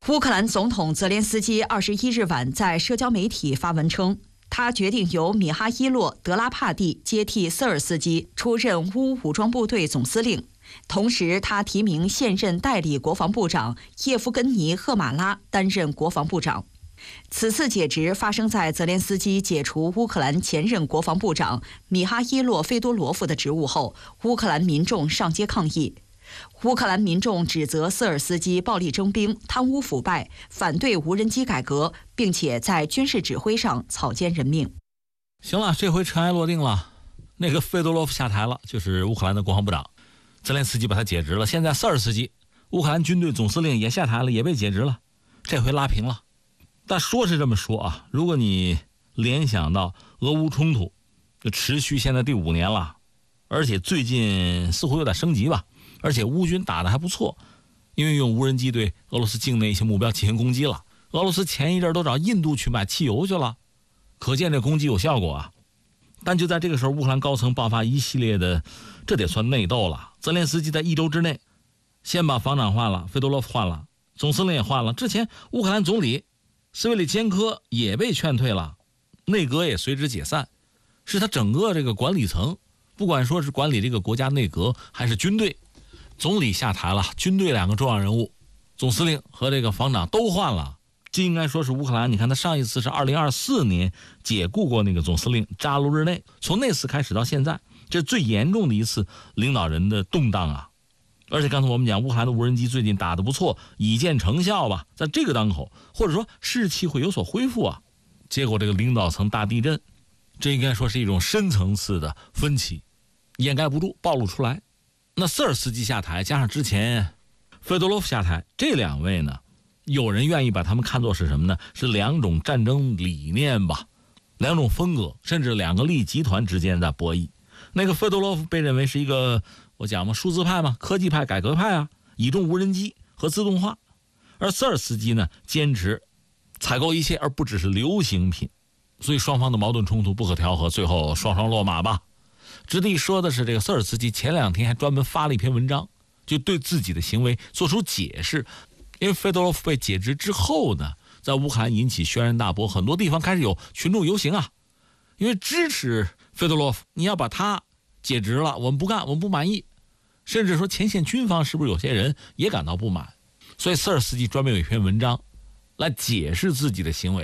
乌克兰总统泽连斯基21日晚在社交媒体发文称，他决定由米哈伊洛·德拉帕蒂接替瑟尔斯基出任乌武装部队总司令，同时他提名现任代理国防部长叶夫根尼·赫马拉担任国防部长。此次解职发生在泽连斯基解除乌克兰前任国防部长米哈伊洛·费多罗夫的职务后，乌克兰民众上街抗议。乌克兰民众指责瑟尔斯基暴力征兵、贪污腐败，反对无人机改革，并且在军事指挥上草菅人命。 行了，这回尘埃落定了，那个费多罗夫下台了，就是乌克兰的国防部长，泽连斯基把他解职了。现在瑟尔斯基，乌克兰军队总司令也下台了，也被解职了，这回拉平了。但说是这么说啊，如果你联想到俄乌冲突就持续现在第5年了，而且最近似乎有点升级吧，而且乌军打得还不错，因为用无人机对俄罗斯境内一些目标进行攻击了。俄罗斯前一阵都找印度去买汽油去了，可见这攻击有效果啊。但就在这个时候，乌克兰高层爆发一系列的，这得算内斗了。泽连斯基在1周之内先把防长换了，费多罗夫换了，总司令也换了，之前乌克兰总理斯维里坚科也被劝退了，内阁也随之解散，是他整个这个管理层，不管说是管理这个国家内阁还是军队，总理下台了，军队2个重要人物，总司令和这个防长都换了。这应该说是乌克兰，你看他上一次是2024年解雇过那个总司令扎卢日内，从那次开始到现在，这是最严重的一次领导人的动荡啊。而且刚才我们讲乌克兰的无人机最近打得不错，已见成效吧，在这个当口或者说士气会有所恢复啊。结果这个领导层大地震，这应该说是一种深层次的分歧，掩盖不住暴露出来。那瑟尔斯基下台加上之前费多罗夫下台，这2位呢，有人愿意把他们看作是什么呢？是2种战争理念吧，2种风格，甚至2个利益集团之间的博弈。那个费多罗夫被认为是一个，我讲嘛，数字派嘛，科技派、改革派啊，倚重无人机和自动化。而瑟尔斯基呢，坚持采购一切而不只是流行品，所以双方的矛盾冲突不可调和，最后双双落马吧。值得一说的是，这个瑟尔斯基前2天还专门发了一篇文章，就对自己的行为做出解释。因为费多罗夫被解职之后呢，在乌克兰引起轩然大波，很多地方开始有群众游行啊，因为支持费多罗夫，你要把他解职了，我们不干，我们不满意，甚至说前线军方是不是有些人也感到不满，所以瑟尔斯基专门有一篇文章来解释自己的行为。